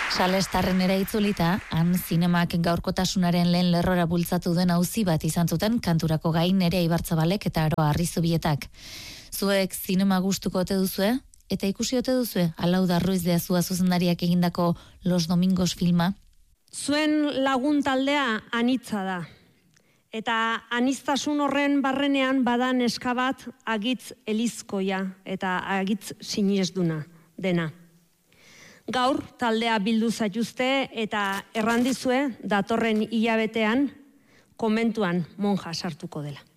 Salestarren ere itzulita, han zinemak gaurkotasunaren lehen lerrora bultzatu den auzi bat izan zuten kanturako gain Nerea Ibartzabalek eta Aroa Arrizubietak. Zuek zinema gustuko ote duzue? Eta ikusi ote duzue Alauda Ruiz de Azua zuzendariak egindako Los Domingos filma? Zuen lagun taldea anitza da. Eta aniztasun horren barrenean badan neska bat agitz elizkoia eta agitz sinesduna dena. Gaur taldea bildu zaituzte eta errandizue datorren hilabetean komentuan monja sartuko dela.